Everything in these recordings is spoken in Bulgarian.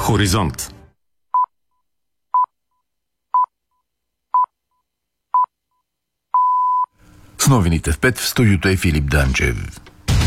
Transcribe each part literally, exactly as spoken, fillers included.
Хоризонт. С новините в пет в студиото е Филип Данчев.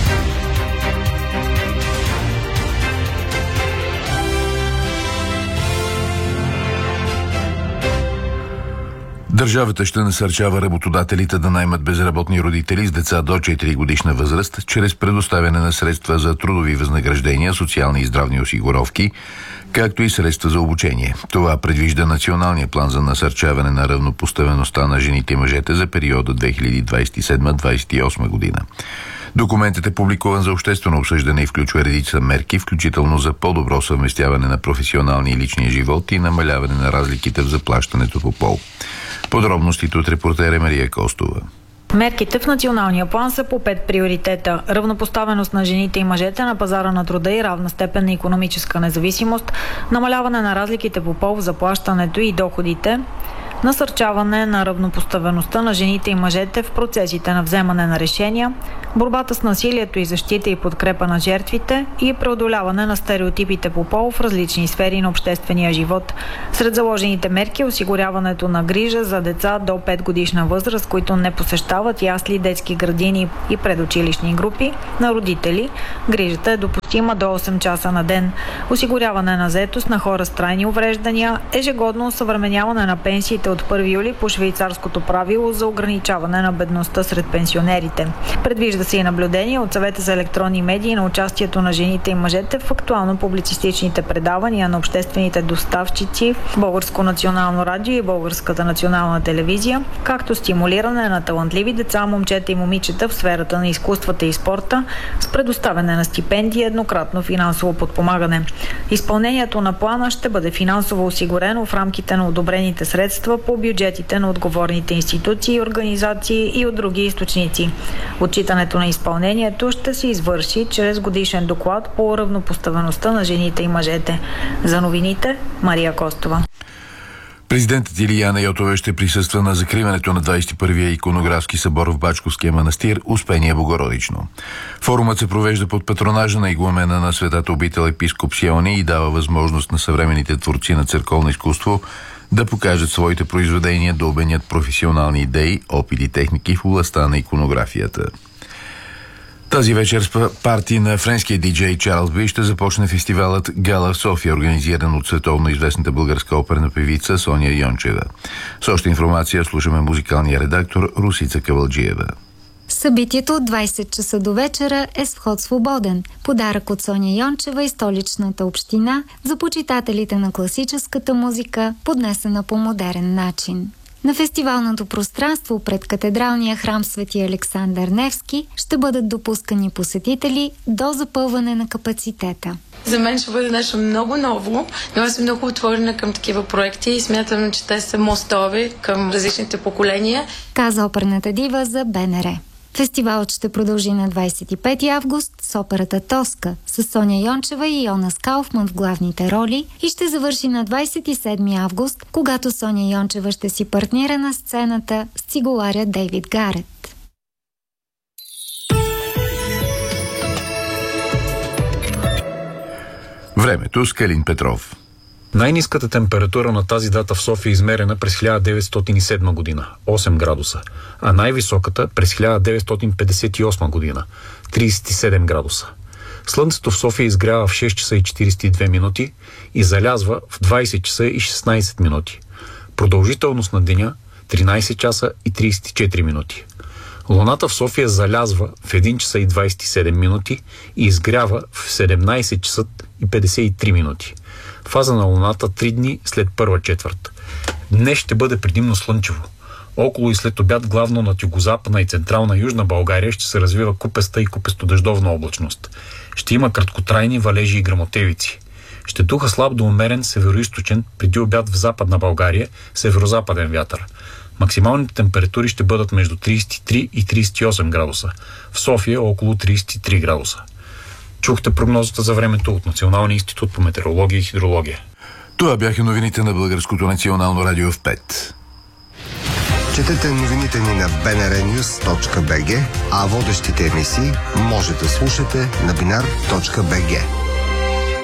Държавата ще насърчава работодателите да наемат безработни родители с деца до четири годишна възраст чрез предоставяне на средства за трудови възнаграждения, социални и здравни осигуровки, както и средства за обучение. Това предвижда Националния план за насърчаване на равнопоставеността на жените и мъжете за периода две хиляди двадесет и седма - двадесет и осма година. Документът е публикуван за обществено обсъждане и включва редица мерки, включително за по-добро съвместяване на професионалния и личния живот и намаляване на разликите в заплащането по пол. Подробностите от репортера Мария Костова. Мерките в националния план са по пет приоритета: равнопоставеност на жените и мъжете на пазара на труда и равна степен на икономическа независимост, намаляване на разликите по пол в заплащането и доходите, насърчаване на равнопоставеността на жените и мъжете в процесите на вземане на решения, борбата с насилието и защита и подкрепа на жертвите и преодоляване на стереотипите по пол в различни сфери на обществения живот. Сред заложените мерки е осигуряването на грижа за деца до пет годишна възраст, които не посещават ясли, детски градини и предучилищни групи, на родители. Грижата е допустима до осем часа на ден. Осигуряване на заетост на хора с трайни увреждания, ежегодно осъвременяване на пенсиите от първи юли по швейцарското правило за ограничаване на бедността сред пенсионерите. Предвижда се и наблюдение от Съвета за електронни медии на участието на жените и мъжете в актуално-публицистичните предавания на обществените доставчици, Българско национално радио и Българската национална телевизия, както стимулиране на талантливи деца, момчета и момичета в сферата на изкуствата и спорта с предоставяне на стипендии и еднократно финансово подпомагане. Изпълнението на плана ще бъде финансово осигурено в рамките на одобрените средства по бюджетите на отговорните институции и организации и от други източници. Отчитането на изпълнението ще се извърши чрез годишен доклад по равнопоставеността на жените и мъжете. За новините, Мария Костова. Президентът Илияна Йотова ще присъства на закриването на двадесет и първия иконографски събор в Бачковския манастир Успение Богородично. Форумът се провежда под патронажа на игумена на светата обител епископ Сиони и дава възможност на съвременните творци на църковно изкуство да покажат своите произведения, да обменят професионални идеи, опити и техники в областта на иконографията. Тази вечер с парти на френския диджей Чарлз Би ще започне фестивалът Гала в София, организиран от световно известната българска оперна певица Соня Йончева. С още информация слушаме музикалния редактор Русица Кавалджиева. Събитието от двадесет часа до вечера е с вход свободен. Подарък от Соня Йончева и столичната община за почитателите на класическата музика, поднесена по модерен начин. На фестивалното пространство пред катедралния храм Свети Александър Невски ще бъдат допускани посетители до запълване на капацитета. За мен ще бъде нещо много ново, но аз съм много отворена към такива проекти и смятам, че те са мостови към различните поколения. Каза оперната дива за БНР. Фестивалът ще продължи на двадесет и пети август с операта Тоска с Соня Йончева и Йонас Кауфман в главните роли и ще завърши на двадесет и седми август, когато Соня Йончева ще си партнира на сцената с цигуларя Дейвид Гарет. Времето с Калин Петров. Най-ниската температура на тази дата в София е измерена през хиляда деветстотин и седма година – осем градуса, а най-високата през хиляда деветстотин петдесет и осма година – тридесет и седем градуса. Слънцето в София изгрява в шест часа и четиридесет и две минути и залязва в двадесет часа и шестнадесет минути. Продължителност на деня – тринадесет часа и тридесет и четири минути. Луната в София залязва в един часа и двадесет и седем минути и изгрява в седемнадесет часа и петдесет и три минути. Фаза на Луната три дни след първа четвърт. Днес ще бъде предимно слънчево. Около и след обяд главно над югозападна и централна Южна България ще се развива купеста и купесто-дъждовна облачност. Ще има краткотрайни валежи и гръмотевици. Ще духа слаб до умерен североизточен, преди обяд в Западна България, северозападен вятър. Максималните температури ще бъдат между тридесет и три и тридесет и осем градуса. В София около тридесет и три градуса. Чухте прогнозата за времето от Националния институт по метеорология и хидрология. Това бяха новините на Българското национално радио в пет. Четете новините ни на би ен ар нюз точка би джи, а водещите емисии може да слушате на бинар точка би джи.